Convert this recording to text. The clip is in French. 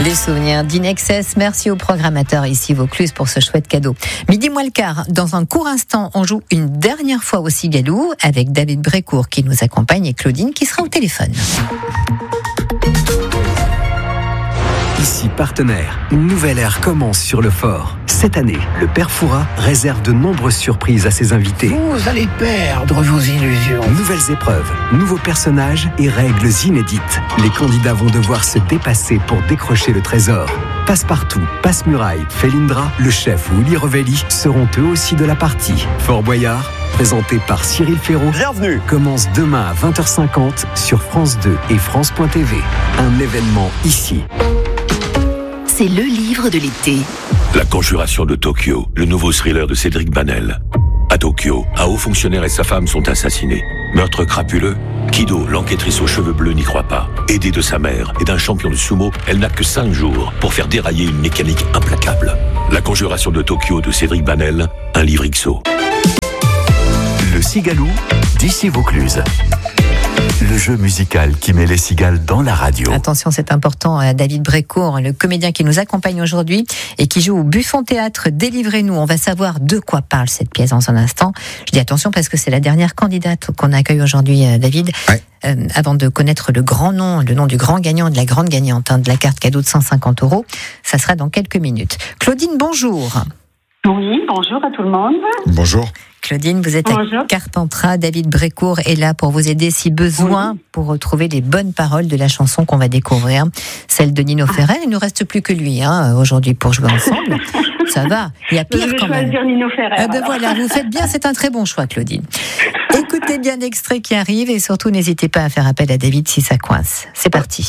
Les souvenirs d'Inexcess. Merci au programmateur ici Vaucluse pour ce chouette cadeau. Midi moins le quart. Dans un court instant, on joue une dernière fois au Cigalou avec David Brécourt qui nous accompagne et Claudine qui sera au téléphone. Ici Partenaire, une nouvelle ère commence sur le fort. Cette année, le Père Fouras réserve de nombreuses surprises à ses invités. Vous allez perdre vos illusions. Nouvelles épreuves, nouveaux personnages et règles inédites. Les candidats vont devoir se dépasser pour décrocher le trésor. Passe-Partout, Passe-Muraille, Felindra, le chef ou Uli Revelli seront eux aussi de la partie. Fort Boyard, présenté par Cyril Ferraud, Bienvenue, commence demain à 20h50 sur France 2 et France.tv. Un événement ici. C'est le livre de l'été. La Conjuration de Tokyo, le nouveau thriller de Cédric Banel. À Tokyo, un haut fonctionnaire et sa femme sont assassinés. Meurtre crapuleux, Kido, l'enquêtrice aux cheveux bleus, n'y croit pas. Aidée de sa mère et d'un champion de sumo, elle n'a que 5 jours pour faire dérailler une mécanique implacable. La Conjuration de Tokyo de Cédric Banel, un livre XO. Le Cigalou, d'ici Vaucluse. Le jeu musical qui met les cigales dans la radio. Attention, c'est important, David Brécourt, le comédien qui nous accompagne aujourd'hui et qui joue au Buffon Théâtre Délivrez-nous. On va savoir de quoi parle cette pièce dans un instant. Je dis attention parce que c'est la dernière candidate qu'on accueille aujourd'hui, David. Ouais. Avant de connaître le nom du grand gagnant et de la grande gagnante de la carte cadeau de 150 €, ça sera dans quelques minutes. Claudine, bonjour. Oui, bonjour à tout le monde. Bonjour. Claudine, vous êtes Bonjour. à Carpentras. David Brécourt est là pour vous aider si besoin, pour retrouver les bonnes paroles de la chanson qu'on va découvrir, celle de Nino Ferrer. Il ne nous reste plus que lui aujourd'hui pour jouer ensemble. Ça va, il y a pire quand même. Je vais choisir Nino Ferrer. Ah ben voilà, vous faites bien, c'est un très bon choix, Claudine. Écoutez bien l'extrait qui arrive et surtout n'hésitez pas à faire appel à David si ça coince. C'est parti.